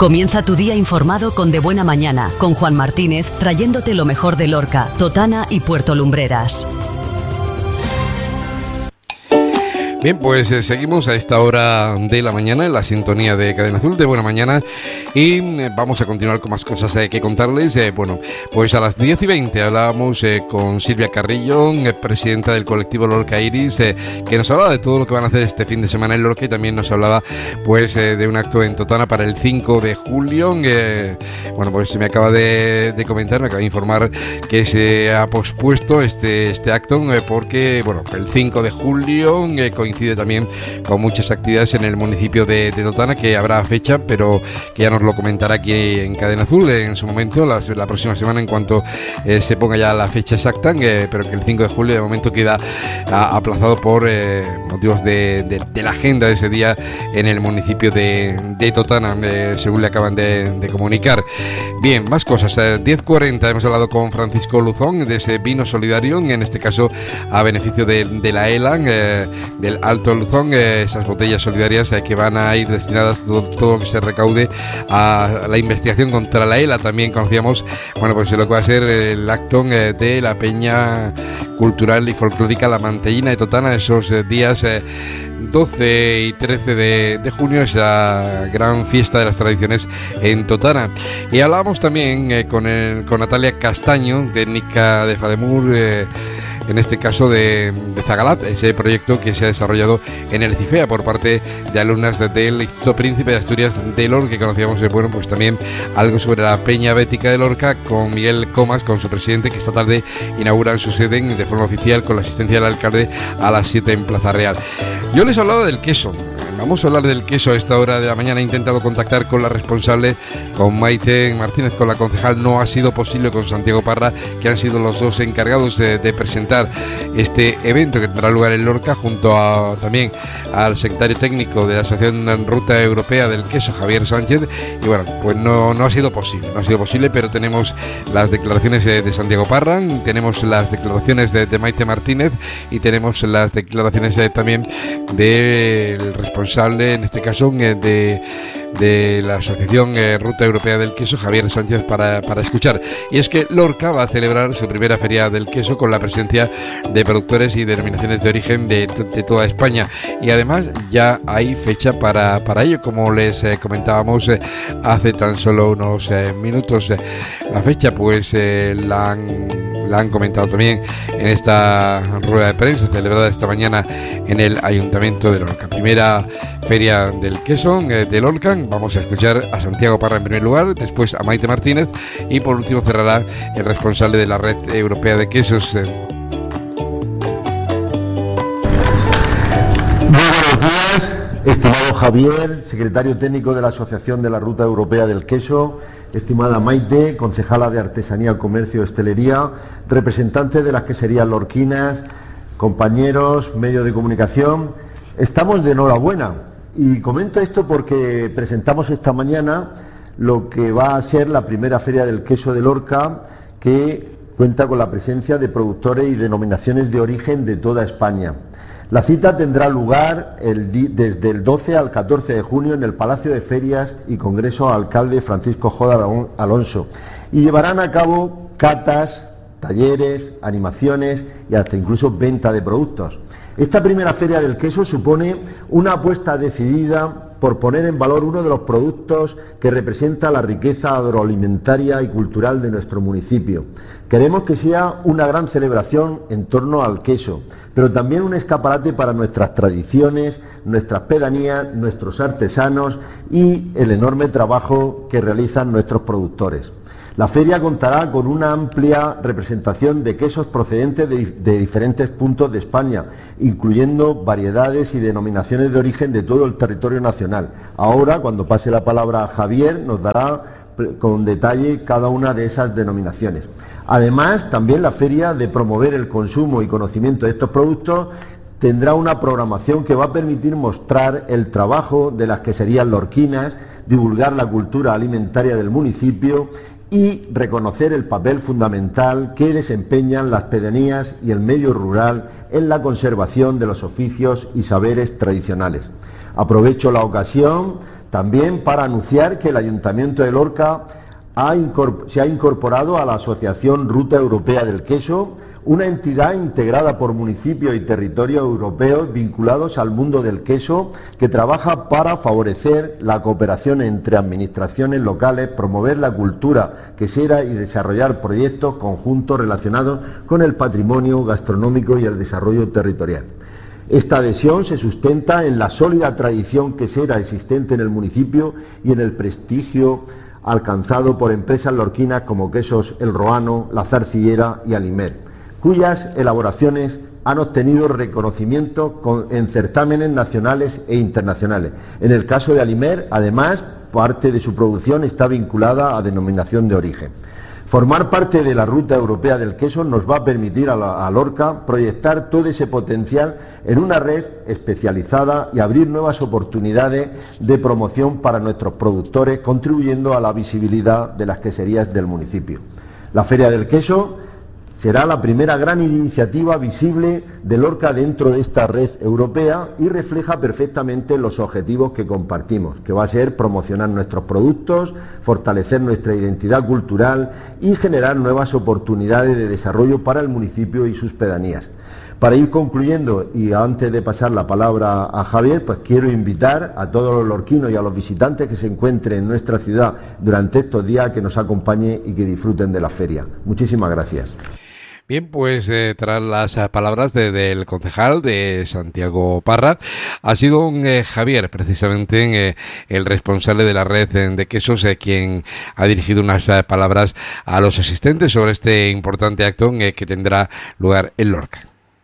Comienza tu día informado con De Buena Mañana, con Juan Martínez, trayéndote lo mejor de Lorca, Totana y Puerto Lumbreras. Bien, pues seguimos a esta hora de la mañana en la sintonía de Cadena Azul de Buena Mañana y vamos a continuar con más cosas que contarles. Bueno, pues a las 10:20 hablábamos con Silvia Carrillo, presidenta del colectivo Lorca Iris, que nos hablaba de todo lo que van a hacer este fin de semana en Lorca y también nos hablaba pues de un acto en Totana para el 5 de julio. Bueno, pues me acaba de comentar, me acaba de informar que se ha pospuesto este acto porque, bueno, el 5 de julio coincide también con muchas actividades en el municipio de Totana, que habrá fecha, pero que ya nos lo comentará aquí en Cadena Azul en su momento, la próxima semana, en cuanto se ponga ya la fecha exacta, pero que el 5 de julio de momento queda aplazado por motivos de la agenda de ese día en el municipio de Totana, según le acaban de comunicar. Bien, más cosas. 10:40 hemos hablado con Francisco Luzón de ese vino solidario, en este caso a beneficio de la ELAN, del Alto Luzón, esas botellas solidarias que van a ir destinadas todo lo que se recaude a la investigación contra la ELA. También conocíamos, bueno, pues lo que va a ser el acto de la Peña Cultural y Folclórica La Mantellina de Totana, esos días 12 y 13 de junio, esa gran fiesta de las tradiciones en Totana. Y hablábamos también con Natalia Castaño, técnica de FADEMUR, en este caso de Zagalat, ese proyecto que se ha desarrollado en el CIFEA por parte de alumnas del Instituto Príncipe de Asturias de Lorca, que conocíamos, bueno, pues también algo sobre la Peña Bética de Lorca con Miguel Comas, con su presidente, que esta tarde inauguran su sede de forma oficial con la asistencia del alcalde a las 7 en Plaza Real. Yo les hablaba del queso. Vamos a hablar del queso a esta hora de la mañana. He intentado contactar con la responsable, con Maite Martínez, con la concejal. No ha sido posible, con Santiago Parra, que han sido los dos encargados de presentar este evento que tendrá lugar en Lorca, junto a también al secretario técnico de la Asociación Ruta Europea del Queso, Javier Sánchez. Y bueno, pues no ha sido posible, pero tenemos las declaraciones de Santiago Parra, tenemos las declaraciones de Maite Martínez y tenemos las declaraciones también del responsable, en este caso de la Asociación Ruta Europea del Queso, Javier Sánchez, para escuchar. Y es que Lorca va a celebrar su primera feria del queso con la presencia de productores y denominaciones de origen de toda España, y además ya hay fecha para ello, como les comentábamos hace tan solo unos minutos. La fecha pues la han comentado también en esta rueda de prensa celebrada esta mañana en el Ayuntamiento de Lorca. Primera feria del queso de Lorca. Vamos a escuchar a Santiago Parra en primer lugar, después a Maite Martínez y por último cerrará el responsable de la Red Europea de Quesos. Muy buenos días, estimado Javier, secretario técnico de la Asociación de la Ruta Europea del Queso, estimada Maite, concejala de Artesanía, Comercio y Hostelería, representante de las queserías lorquinas, compañeros, medios de comunicación. Estamos de enhorabuena. Y comento esto porque presentamos esta mañana lo que va a ser la primera feria del queso de Lorca, que cuenta con la presencia de productores y denominaciones de origen de toda España. La cita tendrá lugar desde el 12 al 14 de junio en el Palacio de Ferias y Congreso Alcalde Francisco Joda Alonso, y llevarán a cabo catas, talleres, animaciones y hasta incluso venta de productos. Esta primera feria del queso supone una apuesta decidida por poner en valor uno de los productos que representa la riqueza agroalimentaria y cultural de nuestro municipio. Queremos que sea una gran celebración en torno al queso, pero también un escaparate para nuestras tradiciones, nuestras pedanías, nuestros artesanos y el enorme trabajo que realizan nuestros productores. La feria contará con una amplia representación de quesos procedentes de diferentes puntos de España, incluyendo variedades y denominaciones de origen de todo el territorio nacional. Ahora, cuando pase la palabra a Javier, nos dará con detalle cada una de esas denominaciones. Además, también la feria, de promover el consumo y conocimiento de estos productos, tendrá una programación que va a permitir mostrar el trabajo de las queserías lorquinas, divulgar la cultura alimentaria del municipio y reconocer el papel fundamental que desempeñan las pedanías y el medio rural en la conservación de los oficios y saberes tradicionales. Aprovecho la ocasión También para anunciar que el Ayuntamiento de Lorca se ha incorporado a la Asociación Ruta Europea del Queso, una entidad integrada por municipios y territorios europeos vinculados al mundo del queso, que trabaja para favorecer la cooperación entre administraciones locales, promover la cultura quesera y desarrollar proyectos conjuntos relacionados con el patrimonio gastronómico y el desarrollo territorial. Esta adhesión se sustenta en la sólida tradición quesera existente en el municipio y en el prestigio alcanzado por empresas lorquinas como Quesos El Roano, La Zarcillera y Alimer, cuyas elaboraciones han obtenido reconocimiento en certámenes nacionales e internacionales. En el caso de Alimer, además, parte de su producción está vinculada a denominación de origen. Formar parte de la Ruta Europea del Queso nos va a permitir a Lorca proyectar todo ese potencial en una red especializada y abrir nuevas oportunidades de promoción para nuestros productores, contribuyendo a la visibilidad de las queserías del municipio. La Feria del Queso será la primera gran iniciativa visible de Lorca dentro de esta red europea y refleja perfectamente los objetivos que compartimos, que va a ser promocionar nuestros productos, fortalecer nuestra identidad cultural y generar nuevas oportunidades de desarrollo para el municipio y sus pedanías. Para ir concluyendo y antes de pasar la palabra a Javier, pues quiero invitar a todos los lorquinos y a los visitantes que se encuentren en nuestra ciudad durante estos días que nos acompañen y que disfruten de la feria. Muchísimas gracias. Bien, pues tras las palabras del concejal de Santiago Parra, ha sido Javier, precisamente el responsable de la red de quesos, quien ha dirigido unas palabras a los asistentes sobre este importante acto que tendrá lugar en Lorca.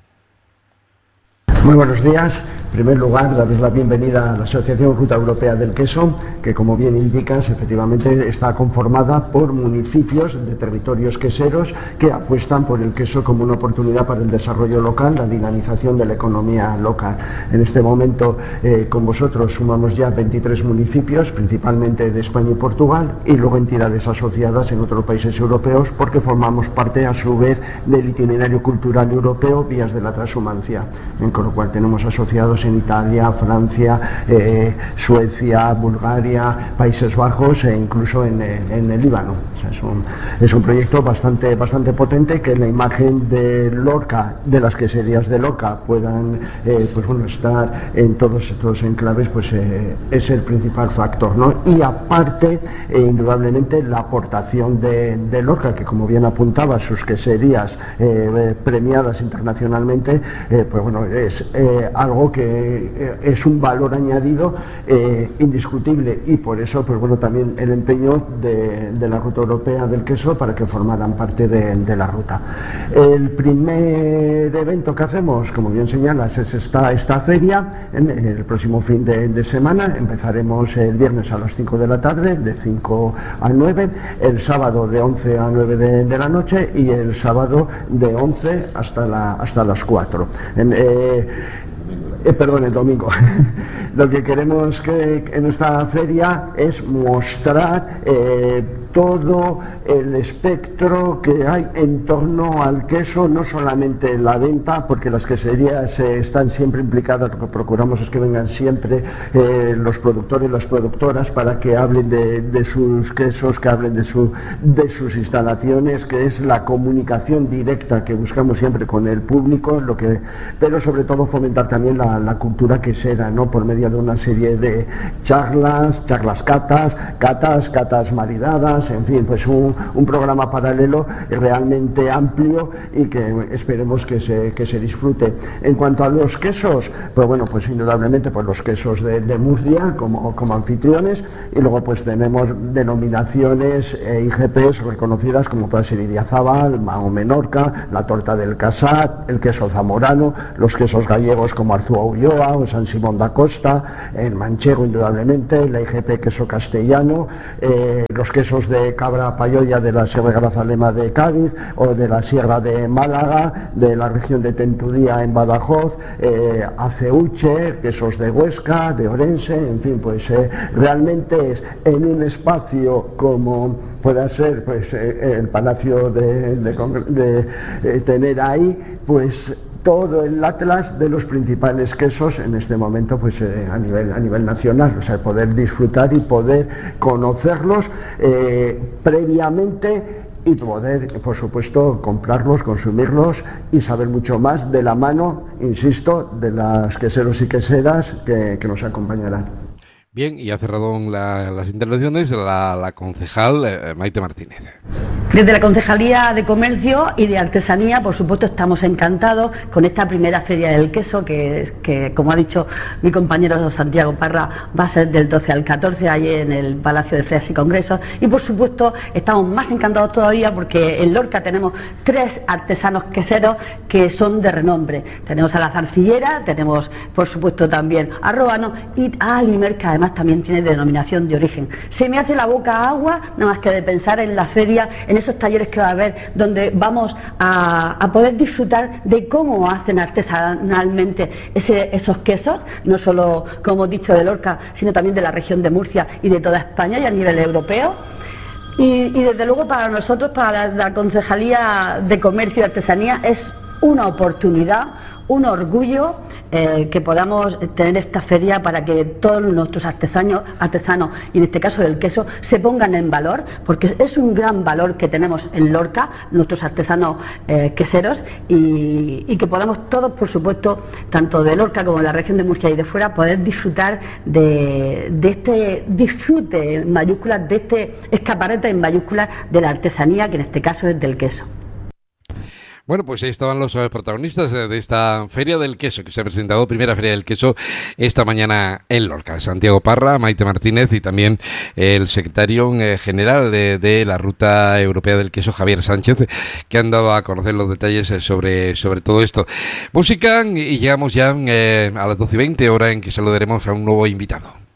Muy buenos días. En primer lugar, darles la bienvenida a la Asociación Ruta Europea del Queso, que, como bien indicas, efectivamente está conformada por municipios de territorios queseros que apuestan por el queso como una oportunidad para el desarrollo local, la dinamización de la economía local. En este momento, con vosotros sumamos ya 23 municipios, principalmente de España y Portugal, y luego entidades asociadas en otros países europeos, porque formamos parte, a su vez, del itinerario cultural europeo Vías de la Transhumancia, con lo cual tenemos asociados en Italia, Francia, Suecia, Bulgaria, Países Bajos e incluso en el Líbano. O sea, es un proyecto bastante potente, que la imagen de Lorca, de las queserías de Lorca, puedan estar en todos estos enclaves, pues es el principal factor, ¿no? Y aparte, indudablemente, la aportación de Lorca, que, como bien apuntaba, sus queserías premiadas internacionalmente, es algo que es un valor añadido indiscutible, y por eso también el empeño de la Ruta Europea del Queso para que formaran parte de la ruta. El primer evento que hacemos, como bien señalas, es esta feria. En el próximo fin de semana empezaremos el viernes a las 5 de la tarde, de 5 a 9, el sábado de 11 a 9 de la noche y el sábado de 11 hasta las 4. El domingo. Lo que queremos que en esta feria es mostrar todo el espectro que hay en torno al queso, no solamente la venta, porque las queserías están siempre implicadas. Lo que procuramos es que vengan siempre los productores y las productoras para que hablen de sus quesos, que hablen de sus instalaciones, que es la comunicación directa que buscamos siempre con el público, pero sobre todo fomentar también la cultura quesera, ¿no? Por medio de una serie de charlas catas maridadas, en fin, pues un programa paralelo realmente amplio y que esperemos que se disfrute. En cuanto a los quesos, pues indudablemente los quesos de Murcia como anfitriones, y luego pues tenemos denominaciones IGPs reconocidas como puede ser Idiazábal, Mahón Menorca, la torta del Casat, el queso zamorano, los quesos gallegos como Arzúa Ulloa o San Simón da Costa, el manchego indudablemente, la IGP queso castellano, los quesos de cabra payoya de la Sierra de Grazalema de Cádiz o de la Sierra de Málaga, de la región de Tentudía en Badajoz, Aceuche, quesos de Huesca, de Orense, en fin, pues realmente es en un espacio como pueda ser el Palacio de tener ahí, pues todo el atlas de los principales quesos en este momento, pues a nivel nacional, o sea, poder disfrutar y poder conocerlos previamente y poder, por supuesto, comprarlos, consumirlos y saber mucho más de la mano, insisto, de las queseros y queseras que nos acompañarán. Bien, y ha cerrado las intervenciones la concejal Maite Martínez. Desde la Concejalía de Comercio y de Artesanía, por supuesto, estamos encantados con esta primera Feria del Queso, que como ha dicho mi compañero Santiago Parra, va a ser del 12 al 14, allí en el Palacio de Ferias y Congresos. Y por supuesto, estamos más encantados todavía porque en Lorca tenemos 3 artesanos queseros que son de renombre. Tenemos a La Zarcillera, tenemos por supuesto también a Róbano y a Alimer, que además también tiene denominación de origen. Se me hace la boca agua nada más que de pensar en la feria, en esos talleres que va a haber, donde vamos a poder disfrutar de cómo hacen artesanalmente esos quesos, no solo, como he dicho, de Lorca, sino también de la región de Murcia y de toda España y a nivel europeo. Y desde luego para nosotros, para la Concejalía de Comercio y Artesanía, es una oportunidad, un orgullo que podamos tener esta feria para que todos nuestros artesanos, y en este caso del queso, se pongan en valor, porque es un gran valor que tenemos en Lorca, nuestros artesanos queseros, y que podamos todos, por supuesto, tanto de Lorca como de la región de Murcia y de fuera, poder disfrutar de este disfrute en mayúsculas, de este escaparate en mayúsculas de la artesanía, que en este caso es del queso. Bueno, pues ahí estaban los protagonistas de esta Feria del Queso, que se ha presentado, primera Feria del Queso, esta mañana en Lorca. Santiago Parra, Maite Martínez y también el secretario general de la Ruta Europea del Queso, Javier Sánchez, que han dado a conocer los detalles sobre todo esto. Música, y llegamos ya a las 12:20, hora en que saludaremos a un nuevo invitado.